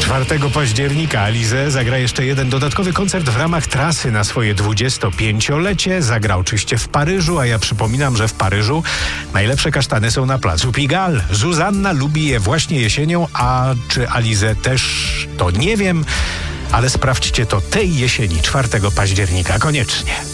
4 października Alizé zagra jeszcze jeden dodatkowy koncert w ramach trasy na swoje 25-lecie. Zagra oczywiście w Paryżu, a ja przypominam, że w Paryżu najlepsze kasztany są na placu Pigalle. Zuzanna lubi je właśnie jesienią, a czy Alizé też, to nie wiem, ale sprawdźcie to tej jesieni, 4 października, koniecznie.